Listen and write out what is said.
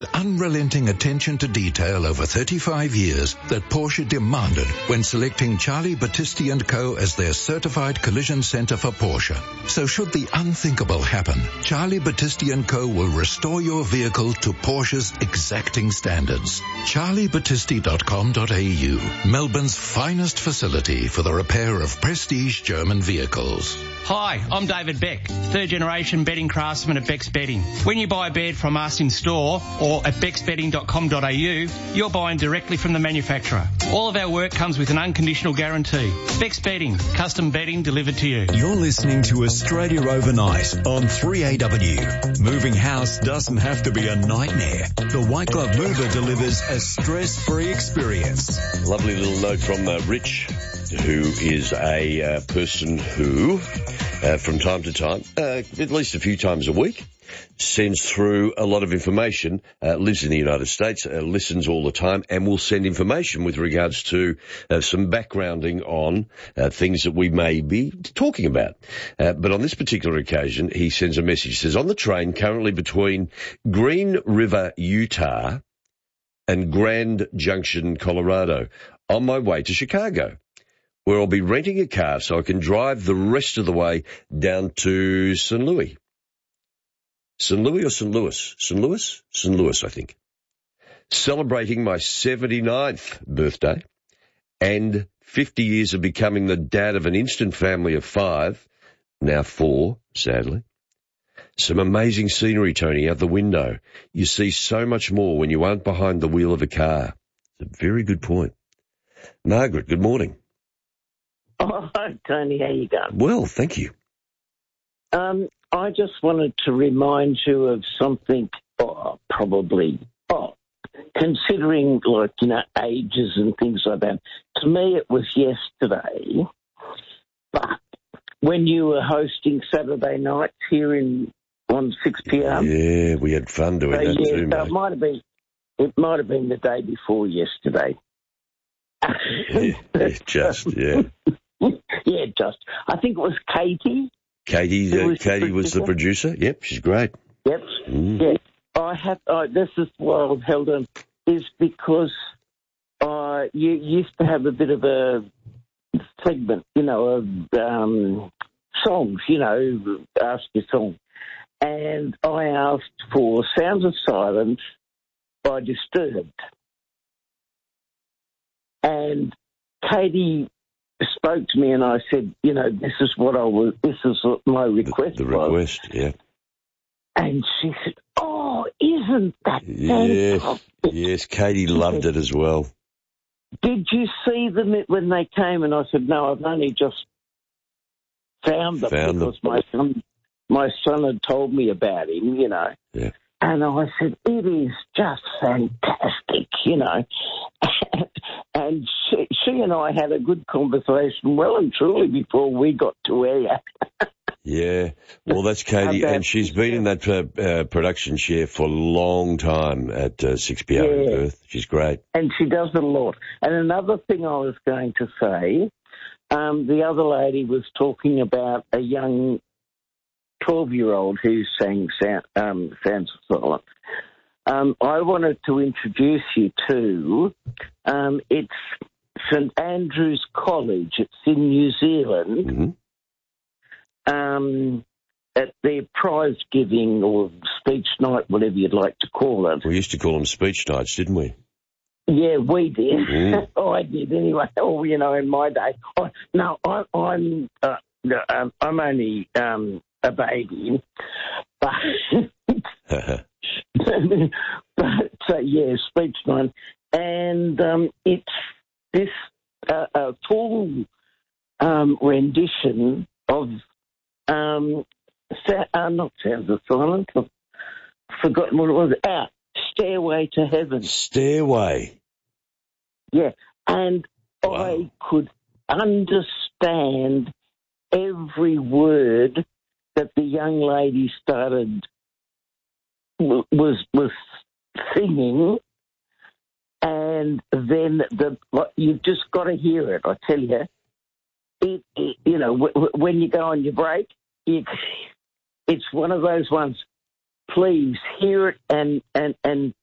Unrelenting attention to detail over 35 years that Porsche demanded when selecting Charlie Battisti & Co. as their certified collision center for Porsche. So should the unthinkable happen, Charlie Battisti & Co. will restore your vehicle to Porsche's exacting standards. charliebattisti.com.au, Melbourne's finest facility for the repair of prestige German vehicles. Hi, I'm David Beck, third generation bedding craftsman at Beck's Bedding. When you buy a bed from us in store or at becksbedding.com.au, you're buying directly from the manufacturer. All of our work comes with an unconditional guarantee. Beck's Bedding, custom bedding delivered to you. You're listening to Australia Overnight on 3AW. Moving house doesn't have to be a nightmare. The White Glove Mover delivers a stress-free experience. Lovely little note from Rich, who is a person who, from time to time, at least a few times a week, sends through a lot of information, lives in the United States, listens all the time, and will send information with regards to some backgrounding on things that we may be talking about. But on this particular occasion, he sends a message. He says, on the train currently between Green River, Utah, and Grand Junction, Colorado, on my way to Chicago, where I'll be renting a car so I can drive the rest of the way down to St. Louis. St. Louis or St. Louis? St. Louis? St. Louis, I think. Celebrating my 79th birthday and 50 years of becoming the dad of an instant family of 5, now 4, sadly. Some amazing scenery, Tony, out the window. You see so much more when you aren't behind the wheel of a car. It's a very good point. Margaret, good morning. Oh, hi, Tony. How you going? Well, thank you. I just wanted to remind you of something, considering, ages and things like that. To me, it was yesterday, but when you were hosting Saturday nights here on 6 p.m. Yeah, we had fun doing that too, mate. It might have been the day before yesterday. Yeah. Yeah, just. I think it was Katie. Katie was the producer. Yep, she's great. Yep. Yeah. This is why I've held on, is because you used to have a bit of a segment, of songs, ask your song. And I asked for Sounds of Silence by Disturbed. And Katie spoke to me and I said, this is what my request the was. request, yeah. And she said, oh, isn't that fantastic? Yes, Katie loved it as well. Did you see them when they came? And I said, no, I've only just found them. My son had told me about him, Yeah. And I said, it is just fantastic, And she and I had a good conversation well and truly before we got to air. Yeah, well, that's Katie, and she's been in that production chair for a long time at 6PR in Perth. She's great. And she does it a lot. And another thing I was going to say, the other lady was talking about a young 12-year-old who sang Sounds of Silence. I wanted to introduce you to, it's St Andrew's College. It's in New Zealand. Mm-hmm. At their prize giving or speech night, whatever you'd like to call it. We used to call them speech nights, didn't we? Yeah, we did. Mm. I did anyway. Oh, in my day. I'm only a baby, but speech night, and it's this full rendition of not Sounds of Silence. I've forgotten what it was. Stairway to Heaven. Stairway. Yeah, and wow. I could understand every word that the young lady was singing, and then you've just got to hear it. I tell you, when you go on your break, it's one of those ones. Please hear it and